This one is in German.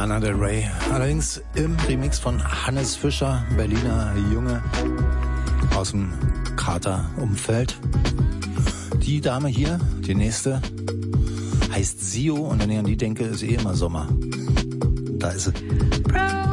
Lana Del Rey. Allerdings im Remix von Hannes Fischer, Berliner Junge aus dem Krater-Umfeld. Die Dame hier, die nächste, heißt Sio und wenn ich an die denke, ist immer Sommer. Da ist sie.